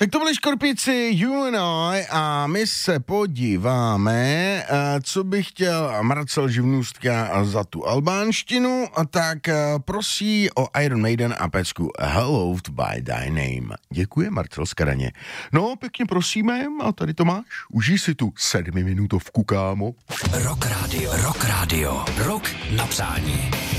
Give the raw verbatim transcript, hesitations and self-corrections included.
Tak to byli Škorpici, You and I, a my se podíváme, co by chtěl Marcel Živnůstka za tu albánštinu, tak prosí o Iron Maiden a pecku Hallowed by Thy Name. Děkuje, Marcel Skaraně. No, pěkně prosíme, a tady to máš. Užij si tu sedmiminutovku, kámo. Rock Radio, Rock Radio, rok na přání.